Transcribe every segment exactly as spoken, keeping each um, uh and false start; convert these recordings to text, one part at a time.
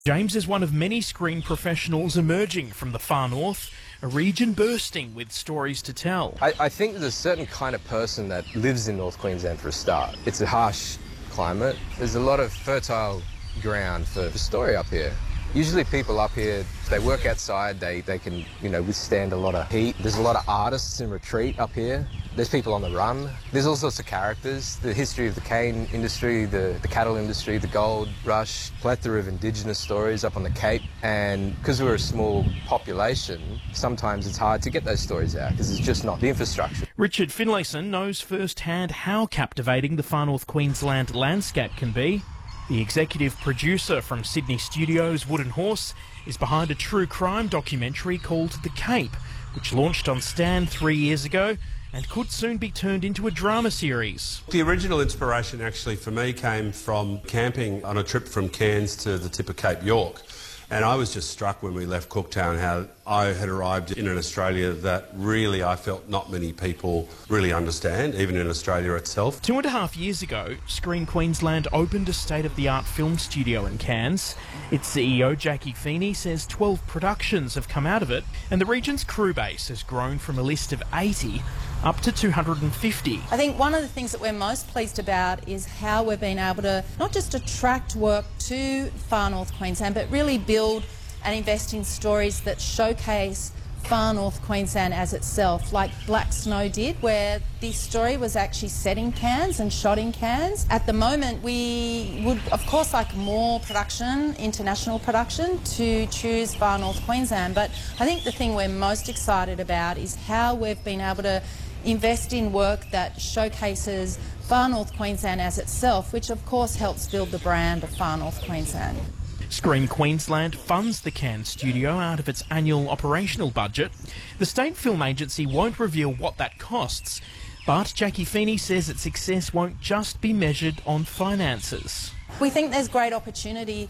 James is one of many screen professionals emerging from the far north, a region bursting with stories to tell. I, I think there's a certain kind of person that lives in North Queensland for a start. It's a harsh climate. There's a lot of fertile ground for the story up here. Usually people up here, they work outside, they, they can, you know, withstand a lot of heat. There's a lot of artists in retreat up here. There's people on the run. There's all sorts of characters. The history of the cane industry, the, the cattle industry, the gold rush, plethora of Indigenous stories up on the Cape. And because we're a small population, sometimes it's hard to get those stories out because it's just not the infrastructure. Richard Finlayson knows firsthand how captivating the far north Queensland landscape can be. The executive producer from Sydney Studios, Wooden Horse, is behind a true crime documentary called The Cape, which launched on Stan three years ago and could soon be turned into a drama series. The original inspiration actually for me came from camping on a trip from Cairns to the tip of Cape York. And I was just struck when we left Cooktown how I had arrived in an Australia that really I felt not many people really understand, even in Australia itself. Two and a half years ago, Screen Queensland opened a state-of-the-art film studio in Cairns. Its C E O, Jackie Feeney, says twelve productions have come out of it, and the region's crew base has grown from a list of eighty up to two hundred fifty. I think one of the things that we're most pleased about is how we've been able to not just attract work to far north Queensland, but really build and invest in stories that showcase far north Queensland as itself, like Black Snow did, where this story was actually set in Cairns and shot in Cairns. At the moment, we would, of course, like more production, international production, to choose far north Queensland. But I think the thing we're most excited about is how we've been able to invest in work that showcases far north Queensland as itself, which of course helps build the brand of far north Queensland. Screen Queensland funds the Cairns studio out of its annual operational budget. The state film agency won't reveal what that costs, but Jackie Feeney says its success won't just be measured on finances. We think there's great opportunity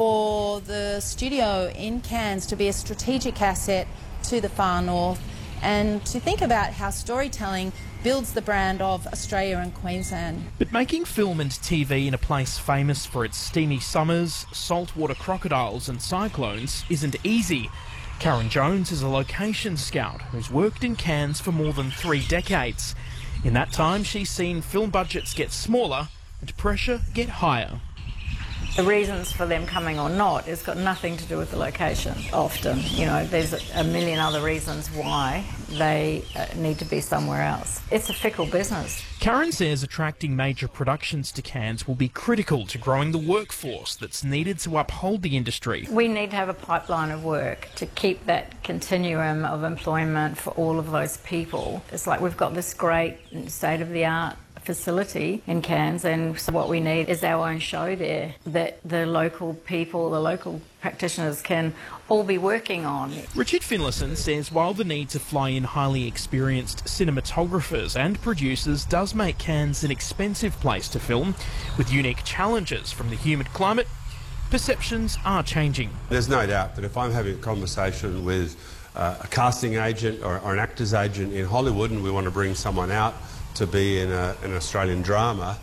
for the studio in Cairns to be a strategic asset to the far north, and to think about how storytelling builds the brand of Australia and Queensland. But making film and T V in a place famous for its steamy summers, saltwater crocodiles and cyclones isn't easy. Karen Jones is a location scout who's worked in Cairns for more than three decades. In that time, she's seen film budgets get smaller and pressure get higher. The reasons for them coming or not has got nothing to do with the location often. You know, there's a million other reasons why they uh, need to be somewhere else. It's a fickle business. Karen says attracting major productions to Cairns will be critical to growing the workforce that's needed to uphold the industry. We need to have a pipeline of work to keep that continuum of employment for all of those people. It's like we've got this great state-of-the-art facility in Cairns, and so what we need is our own show there that the local people, the local practitioners can all be working on. Richard Finlayson says while the need to fly in highly experienced cinematographers and producers does make Cairns an expensive place to film, with unique challenges from the humid climate, perceptions are changing. There's no doubt that if I'm having a conversation with uh, a casting agent or, or an actor's agent in Hollywood and we want to bring someone out to be in a, an Australian drama,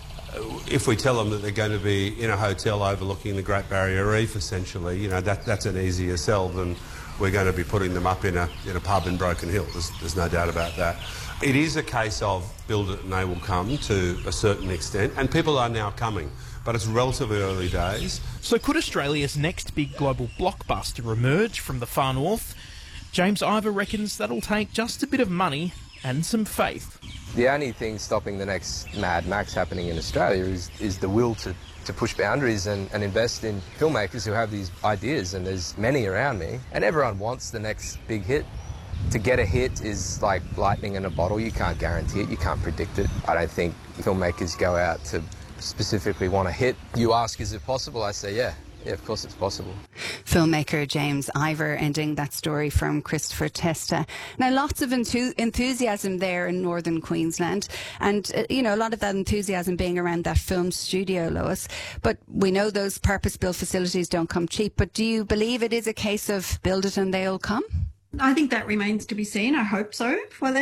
if we tell them that they're going to be in a hotel overlooking the Great Barrier Reef, essentially, you know, that, that's an easier sell than we're going to be putting them up in a, in a pub in Broken Hill. There's, there's no doubt about that. It is a case of build it and they will come to a certain extent, and people are now coming, but it's relatively early days. So could Australia's next big global blockbuster emerge from the far north? James Ivor reckons that'll take just a bit of money and some faith. The only thing stopping the next Mad Max happening in Australia is, is the will to, to push boundaries and, and invest in filmmakers who have these ideas, and there's many around me, and everyone wants the next big hit. To get a hit is like lightning in a bottle. You can't guarantee it, you can't predict it. I don't think filmmakers go out to specifically want a hit. You ask, is it possible? I say, yeah. Yeah, of course it's possible. Filmmaker James Ivor ending that story from Christopher Testa. Now, lots of enthu- enthusiasm there in northern Queensland, and, uh, you know, a lot of that enthusiasm being around that film studio, Lois. But we know those purpose-built facilities don't come cheap. But do you believe it is a case of build it and they'll come? I think that remains to be seen. I hope so for them.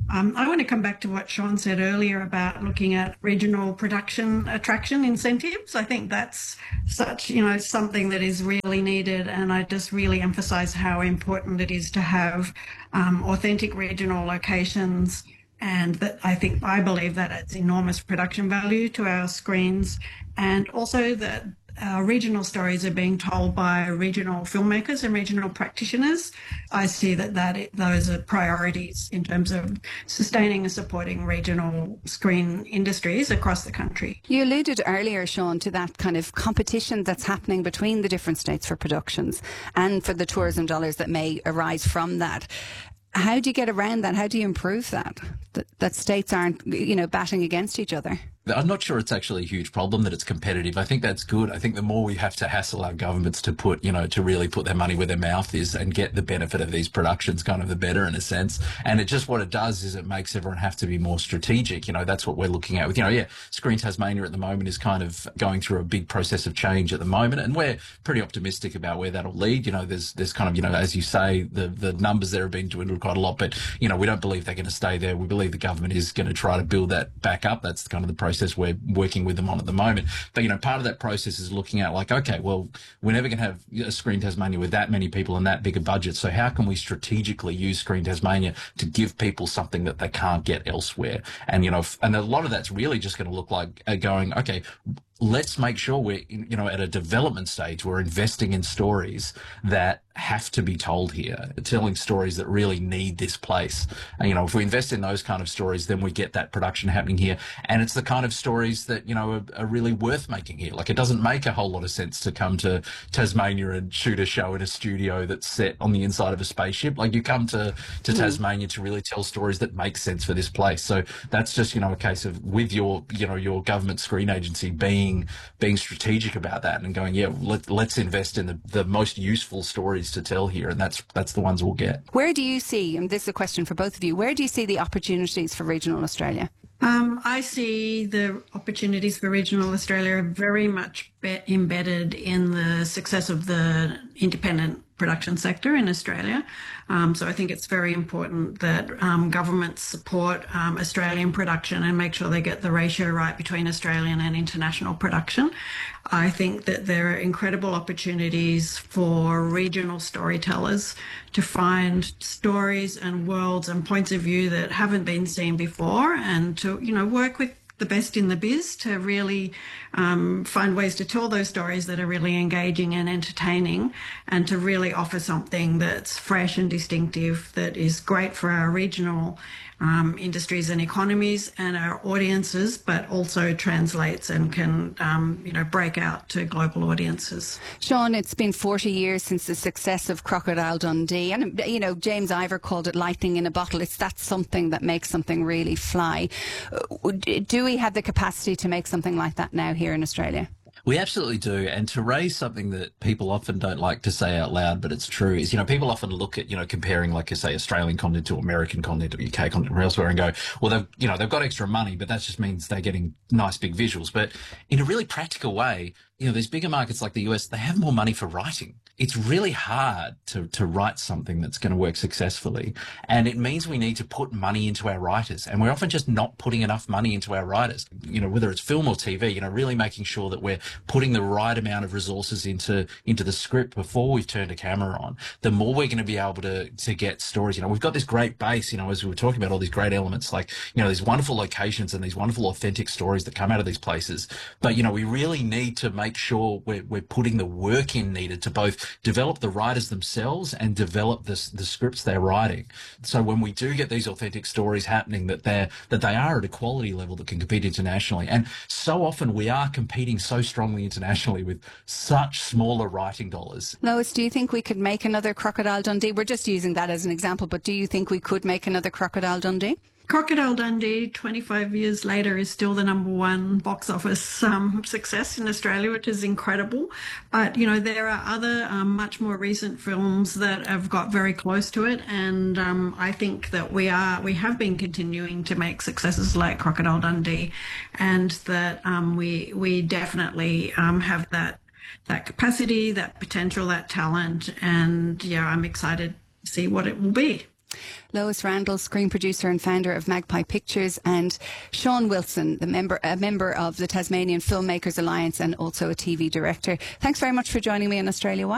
Um, I want to come back to what Sean said earlier about looking at regional production attraction incentives. I think that's such, you know, something that is really needed. And I just really emphasize how important it is to have um, authentic regional locations. And that I think, I believe that adds enormous production value to our screens. And also that our regional stories are being told by regional filmmakers and regional practitioners. I see that, that it, those are priorities in terms of sustaining and supporting regional screen industries across the country. You alluded earlier, Sean, to that kind of competition that's happening between the different states for productions and for the tourism dollars that may arise from that. How do you get around that? How do you improve that? That, that states aren't, you know, batting against each other? I'm not sure it's actually a huge problem that it's competitive. I think that's good. I think the more we have to hassle our governments to put, you know, to really put their money where their mouth is and get the benefit of these productions, kind of the better in a sense. And it just, what it does is it makes everyone have to be more strategic. You know, that's what we're looking at with, you know, yeah, Screen Tasmania at the moment is kind of going through a big process of change at the moment. And we're pretty optimistic about where that'll lead. You know, there's, there's kind of, you know, as you say, the, the numbers there have been dwindled quite a lot, but, you know, we don't believe they're going to stay there. We believe the government is going to try to build that back up. That's kind of the process we're working with them on at the moment. But, you know, part of that process is looking at like, okay, well, we're never going to have a Screen Tasmania with that many people and that big a budget. So how can we strategically use Screen Tasmania to give people something that they can't get elsewhere? And, you know, and a lot of that's really just going to look like uh, going, okay, let's make sure we're, you know, at a development stage, we're investing in stories that have to be told here, telling stories that really need this place. And, you know, if we invest in those kind of stories, then we get that production happening here. And it's the kind of stories that, you know, are, are really worth making here. Like, it doesn't make a whole lot of sense to come to Tasmania and shoot a show in a studio that's set on the inside of a spaceship. Like, you come to, to mm. Tasmania to really tell stories that make sense for this place. So that's just, you know, a case of with your, you know, your government screen agency being, being strategic about that and going, yeah, let, let's invest in the, the most useful stories to tell here, and that's that's the ones we'll get. Where do you see, and this is a question for both of you, where do you see the opportunities for regional Australia? Um, I see the opportunities for regional Australia very much be- embedded in the success of the independent production sector in Australia. Um, so I think it's very important that um, governments support um, Australian production and make sure they get the ratio right between Australian and international production. I think that there are incredible opportunities for regional storytellers to find stories and worlds and points of view that haven't been seen before, and to, you know, work with the best in the biz to really um, find ways to tell those stories that are really engaging and entertaining, and to really offer something that's fresh and distinctive, that is great for our regional um, industries and economies and our audiences, but also translates and can, um, you know, break out to global audiences. Sean, it's been forty years since the success of Crocodile Dundee, and, you know, James Ivor called it lightning in a bottle. It's that something that makes something really fly. Do we have the capacity to make something like that now here in Australia? We absolutely do. And to raise something that people often don't like to say out loud, but it's true, is, you know, people often look at, you know, comparing, like you say, Australian content to American content or U K content or elsewhere and go, well, they've, you know, they've got extra money, but that just means they're getting nice big visuals. But in a really practical way, you know, these bigger markets like the U S, they have more money for writing. It's really hard to, to write something that's going to work successfully. And it means we need to put money into our writers. And we're often just not putting enough money into our writers, you know, whether it's film or T V, you know, really making sure that we're putting the right amount of resources into, into the script before we've turned a camera on. The more we're going to be able to, to get stories. You know, we've got this great base, you know, as we were talking about all these great elements, like, you know, these wonderful locations and these wonderful authentic stories that come out of these places. But, you know, we really need to make sure we're, we're putting the work in needed to both develop the writers themselves and develop the, the scripts they're writing. So when we do get these authentic stories happening, that they're, that they are at a quality level that can compete internationally. And so often we are competing so strongly internationally with such smaller writing dollars. Lois, do you think we could make another Crocodile Dundee? We're just using that as an example, but do you think we could make another Crocodile Dundee? Crocodile Dundee, twenty-five years later, is still the number one box office um, success in Australia, which is incredible. But, you know, there are other um, much more recent films that have got very close to it. And um, I think that we are, we have been continuing to make successes like Crocodile Dundee, and that um, we, we definitely um, have that, that capacity, that potential, that talent. And yeah, I'm excited to see what it will be. Lois Randall, screen producer and founder of Magpie Pictures, and Sean Wilson, the member a member of the Tasmanian Filmmakers Alliance and also a T V director. Thanks very much for joining me on Australia Wide.